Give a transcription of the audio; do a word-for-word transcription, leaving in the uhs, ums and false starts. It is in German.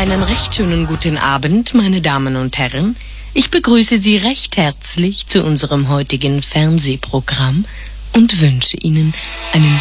Einen recht schönen guten Abend, meine Damen und Herren. Ich begrüße Sie recht herzlich zu unserem heutigen Fernsehprogramm und wünsche Ihnen einen